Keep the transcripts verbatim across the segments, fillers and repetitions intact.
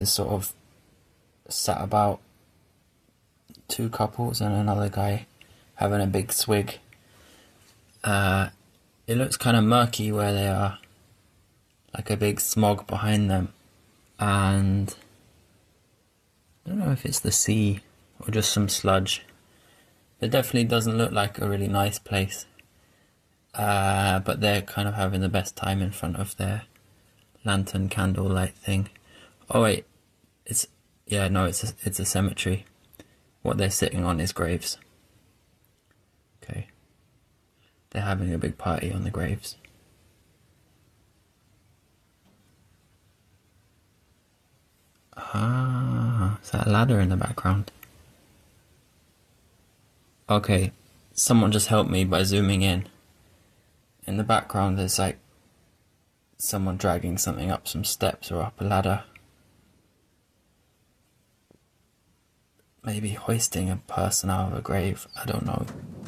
It's sort of sat about, two couples and another guy having a big swig. Uh, it looks kind of murky where they are, like a big smog behind them, and I don't know if it's the sea or just some sludge. It definitely doesn't look like a really nice place, uh, but they're kind of having the best time in front of their lantern candlelight thing. Oh wait, it's, yeah, no, it's a, it's a cemetery. What they're sitting on is graves. Okay. They're having a big party on the graves. Ah, is that a ladder in the background? Okay, someone just helped me by zooming in. In the background there's like someone dragging something up some steps or up a ladder. Maybe hoisting a person out of a grave, I don't know.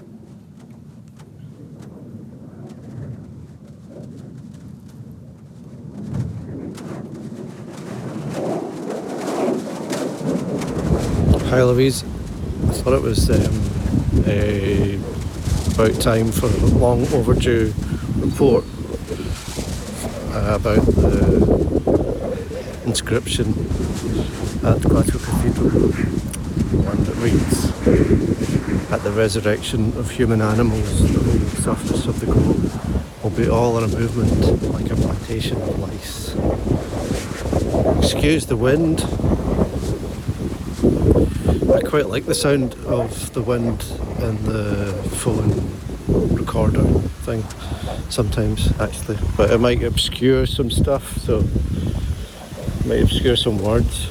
Hi Louise, I thought it was um, a, about time for a long overdue report uh, about the inscription at Glasgow Cathedral. One that reads, "At the resurrection of human animals, the whole surface of the globe will be all in a movement like a plantation of lice." Excuse the wind. I quite like the sound of the wind in the phone recorder thing sometimes, actually, but it might obscure some stuff, so it might obscure some words.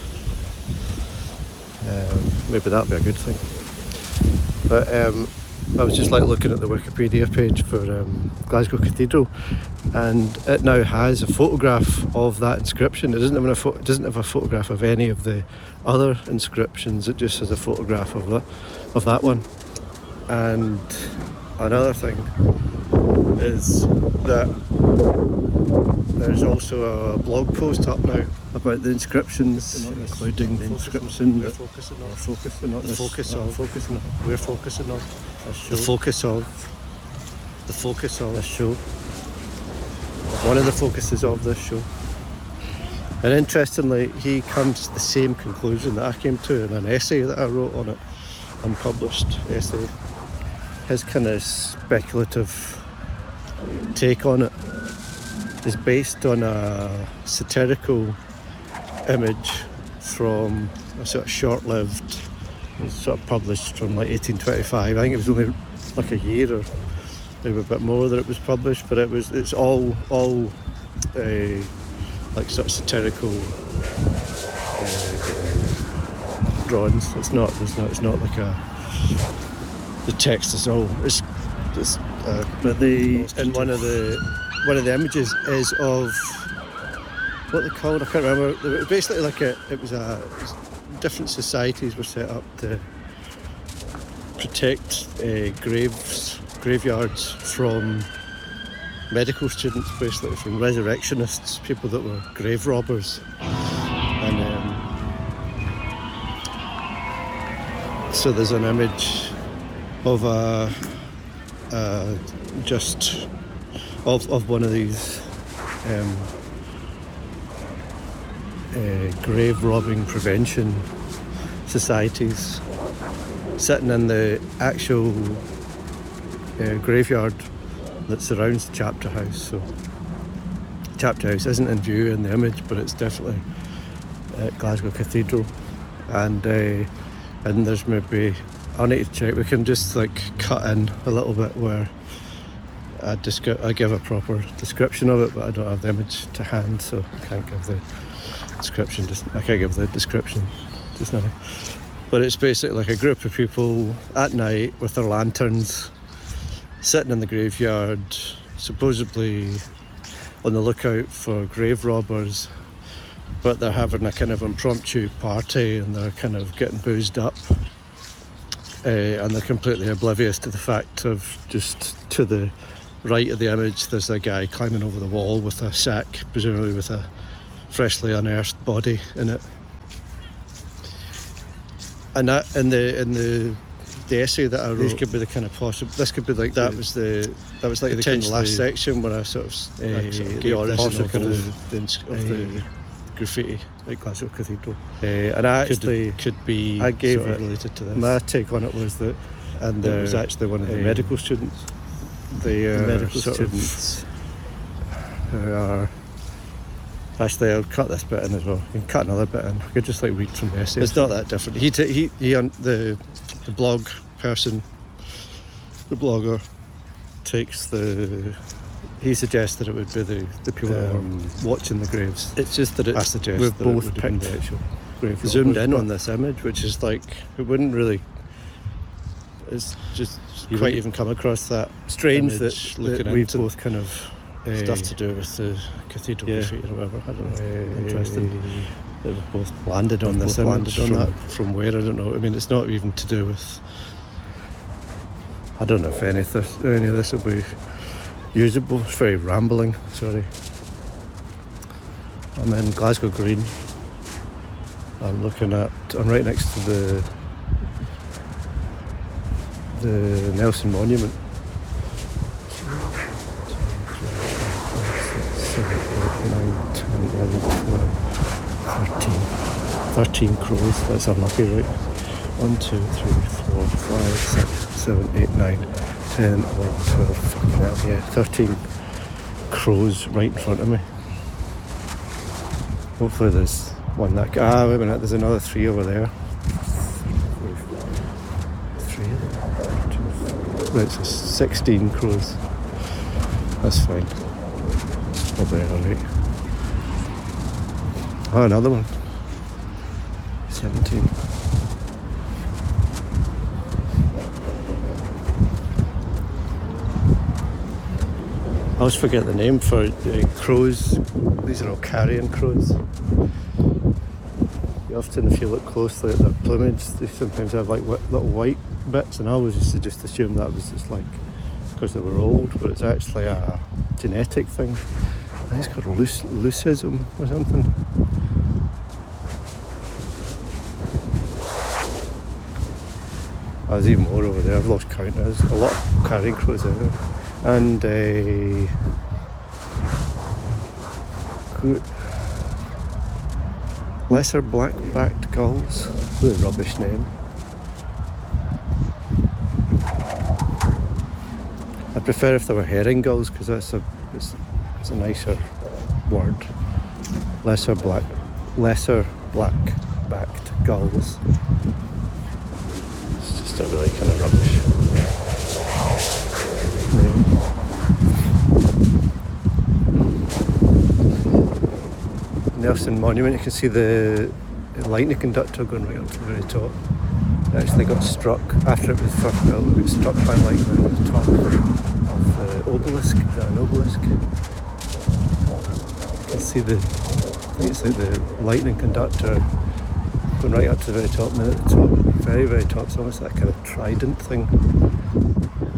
Um, maybe that'd be a good thing. But um, I was just like looking at the Wikipedia page for um, Glasgow Cathedral, and it now has a photograph of that inscription. It doesn't have a pho- it doesn't have a photograph of any of the other inscriptions. It just has a photograph of that of that one. And another thing is that there's also a blog post up now about the inscriptions, including the inscription that we're focusing on. Focusing on the focus of. Focusing on. We're focusing on the focus of. The focus of this show. One of the focuses of this show. And interestingly, he comes to the same conclusion that I came to in an essay that I wrote on it, unpublished essay. His kind of speculative take on it is based on a satirical image from a sort of short-lived, it was sort of published from like eighteen twenty-five. I think it was only like a year or maybe a bit more that it was published, but it was it's all all uh, like sort of satirical uh, drawings. It's not it's not it's not like a the text is all it's, it's uh, but the in one of the one of the images is of what they called, I can't remember. It was basically like a it was a it was different societies were set up to protect uh, graves graveyards from medical students, basically from resurrectionists, people that were grave robbers. And um, so there's an image of a, a just of of one of these um, uh, grave robbing prevention societies sitting in the actual uh, graveyard that surrounds the chapter house. So chapter house isn't in view in the image, but it's definitely at Glasgow Cathedral. And uh, and there's maybe, I'll need to check, we can just like cut in a little bit where I, descri- I give a proper description of it, but I don't have the image to hand, so I can't give the description, just, I can't give the description just now. But it's basically like a group of people at night with their lanterns sitting in the graveyard, supposedly on the lookout for grave robbers, but they're having a kind of impromptu party and they're kind of getting boozed up, uh, and they're completely oblivious to the fact of just to the right of the image there's a guy climbing over the wall with a sack, presumably with a freshly unearthed body in it, and that in the in the the essay that I wrote, These could be the kind of possible. this could be like that the, was the that was like the kind of last potentially, section when I sort of, uh, I sort of the gave origin this of kind the, of the, ins- of uh, the graffiti at Glasgow Cathedral, uh, and I actually could, could be I gave sort of it- related to this. my take on it was that, and it uh, was actually one of the uh, medical students. They the uh, medical sort of students. who are. Actually, I'll cut this bit in as well. You can cut another bit in. I could just like read from the essay. It's not that different. He t- he he un- the the blog person, the blogger, takes the. He suggested it would be the, the people that Um, were watching the graves. It's just that it, I suggest we've that it both would have been picked the actual grave zoomed robbers, in but on this image, which is like it wouldn't really. It's just you quite might even come across that strange that, image that looking we've into both kind of uh, stuff to do with the cathedral yeah. graffiti or whatever. I don't know. uh, Interesting. That we've both landed on We've this both image landed on from, that from where I don't know. I mean, it's not even to do with. I don't know if any of this, any of this will be usable. It's very rambling. Sorry. I'm in Glasgow Green. I'm looking at. I'm right next to the the Nelson Monument. seven, eight, nine, ten, eleven, twelve, thirteen. thirteen crows. That's unlucky, right? one, two, three, four, five, six, seven, eight, nine, ten, eleven, twelve. Fucking hell, yeah. thirteen crows right in front of me. Hopefully there's one that. Ah, wait a minute. There's another three over there. Three of them. Two, four. Right, so sixteen crows. That's fine. Probably alright. Oh, another one. seventeen. I always forget the name for uh, crows. These are all carrion crows. You often, if you look closely at their plumage, they sometimes have like wh- little white bits, and I always used to just assume that was just like because they were old, but it's actually a genetic thing. I think it's called luc- leucism or something. Oh, there's even more over there. I've lost count. There's a lot of carrion crows out there. And a uh, lesser black-backed gulls. What a rubbish name. I prefer if they were herring gulls because that's a it's, it's a nicer word. Lesser black, lesser black-backed gulls. It's just a really kind of rubbish name. Nelson Monument, you can see the lightning conductor going right up to the very top. It actually got struck after it was first built. It got struck by lightning at the top of the obelisk. Is that an obelisk? You can see the, I think it's like the lightning conductor going right up to the very top, and then at the top, very, very top, it's almost like a kind of trident thing.